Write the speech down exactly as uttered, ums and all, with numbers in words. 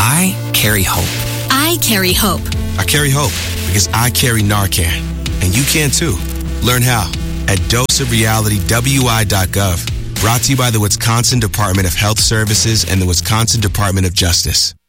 I carry hope. I carry hope. I carry hope because I carry Narcan. And you can too. Learn how at dose of reality w i dot gov. Brought to you by the Wisconsin Department of Health Services and the Wisconsin Department of Justice.